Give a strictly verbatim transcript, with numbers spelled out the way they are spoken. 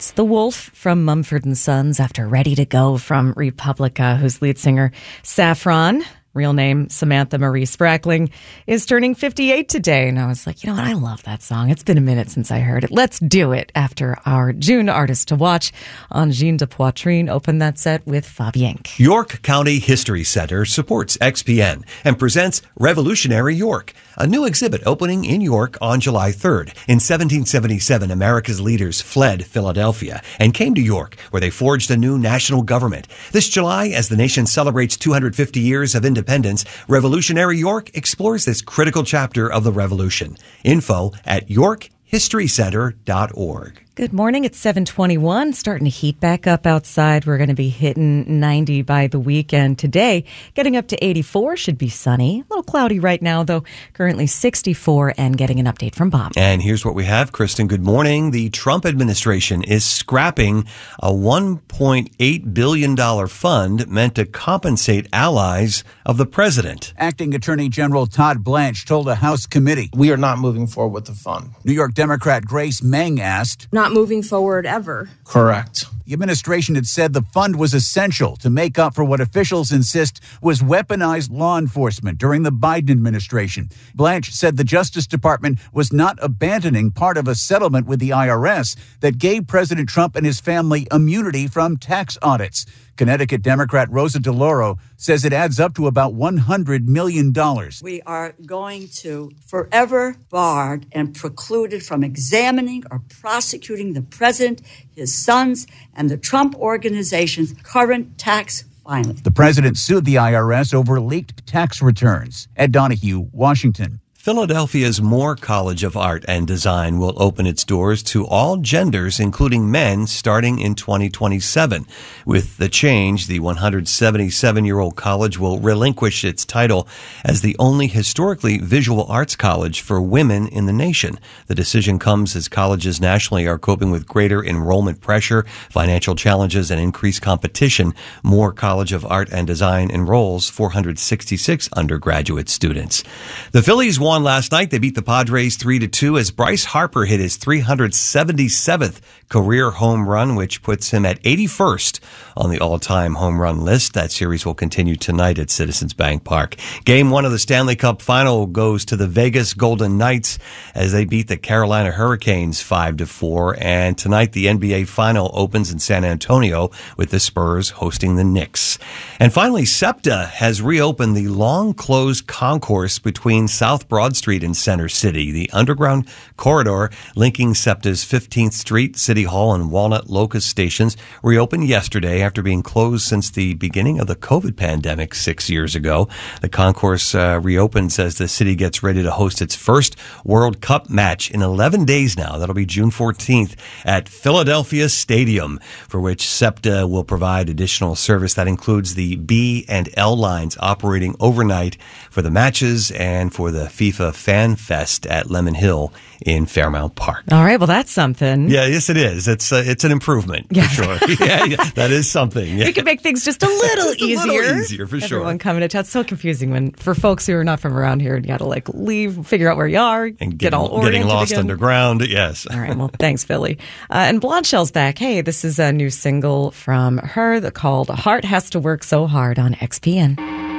It's The Wolf from Mumford and Sons after Ready to Go from Republica, whose lead singer Saffron, real name Samantha Marie Sprackling, is turning fifty-eight today. And I was like, you know what? I love that song. It's been a minute since I heard it. Let's do it after our June artist to watch. Angine de Poitrine opened that set with Fabienk. York County History Center supports X P N and presents Revolutionary York, a new exhibit opening in York on July third. In seventeen seventy-seven, America's leaders fled Philadelphia and came to York, where they forged a new national government. This July, as the nation celebrates two hundred fifty years of independence, Revolutionary York explores this critical chapter of the revolution. Info at york history center dot org. Good morning. It's seven twenty-one, starting to heat back up outside. We're going to be hitting ninety by the weekend today. Getting up to eighty-four, should be sunny. A little cloudy right now, though. Currently sixty-four, and getting an update from Bob. And here's what we have. Kristen, good morning. The Trump administration is scrapping a one point eight billion dollars fund meant to compensate allies of the president. Acting Attorney General Todd Blanche told a House committee, "We are not moving forward with the fund." New York Democrat Grace Meng asked, "Not moving forward ever." Correct. The administration had said the fund was essential to make up for what officials insist was weaponized law enforcement during the Biden administration. Blanche said the Justice Department was not abandoning part of a settlement with the I R S that gave President Trump and his family immunity from tax audits. Connecticut Democrat Rosa DeLauro says it adds up to about one hundred million dollars. We are going to forever barred and precluded from examining or prosecuting the president, his sons, and the Trump organization's current tax filings. The president sued the I R S over leaked tax returns. Ed Donahue, Washington. Philadelphia's Moore College of Art and Design will open its doors to all genders, including men, starting in twenty twenty-seven. With the change, the one hundred seventy-seven-year-old college will relinquish its title as the only historically visual arts college for women in the nation. The decision comes as colleges nationally are coping with greater enrollment pressure, financial challenges, and increased competition. Moore College of Art and Design enrolls four hundred sixty-six undergraduate students. The Phillies won last night. They beat the Padres three to two as Bryce Harper hit his three hundred seventy-seventh career home run, which puts him at eighty-first on the all-time home run list. That series will continue tonight at Citizens Bank Park. Game one of the Stanley Cup Final goes to the Vegas Golden Knights as they beat the Carolina Hurricanes five to four. And tonight the N B A Final opens in San Antonio with the Spurs hosting the Knicks. And finally, SEPTA has reopened the long-closed concourse between South Broad Street in Center City. The underground corridor linking SEPTA's fifteenth Street, City Hall, and Walnut Locust stations reopened yesterday after being closed since the beginning of the COVID pandemic six years ago. The concourse uh, reopens as the city gets ready to host its first World Cup match in eleven days now. That'll be June fourteenth at Philadelphia Stadium, for which SEPTA will provide additional service. That includes the B and L lines operating overnight for the matches and for the FIFA Fan Fest at Lemon Hill in Fairmount Park. All right, well, that's something. Yeah, yes, it is. It's uh, it's an improvement, yeah. for sure. yeah, yeah, that is something. Yeah. We could make things just a little just a easier. little easier, for sure. Everyone coming to town. It's so confusing when, for folks who are not from around here, and you got to like leave, figure out where you are, and get all oriented getting lost again. underground. Yes. All right, well, thanks, Philly. Uh, and Blondshell's back. Hey, this is a new single from her that called "Heart Has to Work So Hard" on X P N.